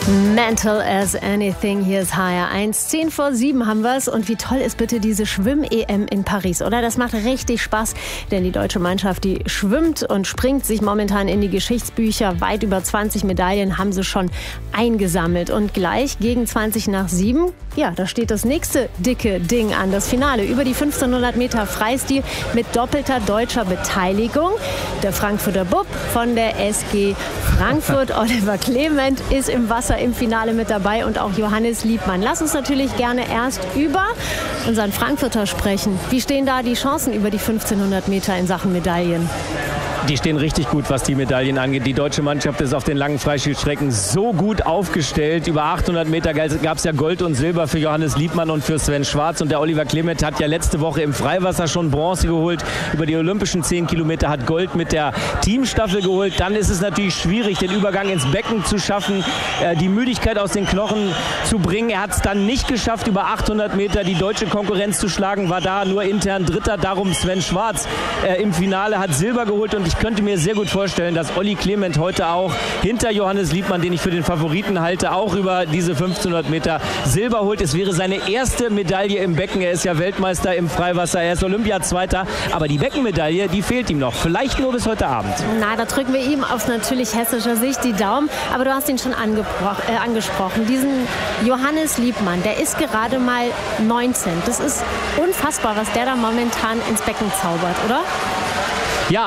Mental as anything, hier ist HR1. 6:10 haben wir es. Und wie toll ist bitte diese Schwimm-EM in Paris, oder? Das macht richtig Spaß, denn die deutsche Mannschaft, die schwimmt und springt sich momentan in die Geschichtsbücher. Weit über 20 Medaillen haben sie schon eingesammelt. Und gleich gegen 7:20, ja, da steht das nächste dicke Ding an. Das Finale über die 1500 Meter Freistil mit doppelter deutscher Beteiligung. Der Frankfurter Bub von der SG Frankfurt, Oliver Clement, ist im Wasser im Finale mit dabei und auch Johannes Liebmann. Lass uns natürlich gerne erst über unseren Frankfurter sprechen. Wie stehen da die Chancen über die 1500 Meter in Sachen Medaillen? Die stehen richtig gut, was die Medaillen angeht. Die deutsche Mannschaft ist auf den langen Freistilstrecken so gut aufgestellt. Über 800 Meter gab es ja Gold und Silber für Johannes Liebmann und für Sven Schwarz. Und der Oliver Clement hat ja letzte Woche im Freiwasser schon Bronze geholt. Über die olympischen 10 Kilometer hat Gold mit der Teamstaffel geholt. Dann ist es natürlich schwierig, den Übergang ins Becken zu schaffen, die Müdigkeit aus den Knochen zu bringen. Er hat es dann nicht geschafft, über 800 Meter die deutsche Konkurrenz zu schlagen. War da nur intern Dritter. Darum Sven Schwarz im Finale hat Silber geholt. Und ich könnte mir sehr gut vorstellen, dass Olli Clement heute auch hinter Johannes Liebmann, den ich für den Favoriten halte, auch über diese 1500 Meter Silber holt. Es wäre seine erste Medaille im Becken. Er ist ja Weltmeister im Freiwasser, er ist Olympiazweiter. Aber die Beckenmedaille, die fehlt ihm noch. Vielleicht nur bis heute Abend. Na, da drücken wir ihm aus natürlich hessischer Sicht die Daumen. Aber du hast ihn schon angesprochen. Diesen Johannes Liebmann, der ist gerade mal 19. Das ist unfassbar, was der da momentan ins Becken zaubert, oder?